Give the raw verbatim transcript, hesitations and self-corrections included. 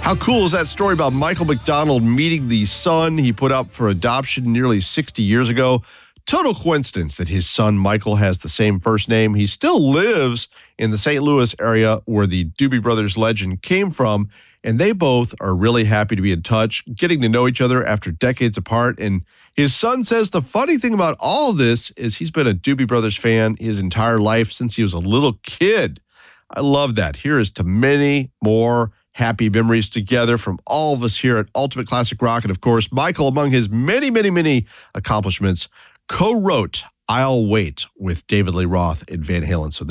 How cool is that story about Michael McDonald meeting the son he put up for adoption nearly sixty years ago? Total coincidence that his son Michael has the same first name. He still lives in the Saint Louis area where the Doobie Brothers legend came from, and they both are really happy to be in touch, getting to know each other after decades apart. And his son says the funny thing about all of this is he's been a Doobie Brothers fan his entire life since he was a little kid. I love that. Here is to many more happy memories together from all of us here at Ultimate Classic Rock. And of course, Michael, among his many, many, many accomplishments, co-wrote I'll Wait with David Lee Roth and Van Halen. So